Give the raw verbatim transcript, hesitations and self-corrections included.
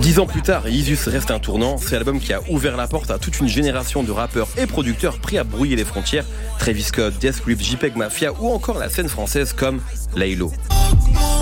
Dix ans plus tard, Yeezus reste un tournant. C'est l'album qui a ouvert la porte à toute une génération de rappeurs et producteurs prêts à brouiller les frontières. Travis Scott, Death Grips, JPEG Mafia ou encore la scène française comme Laylo.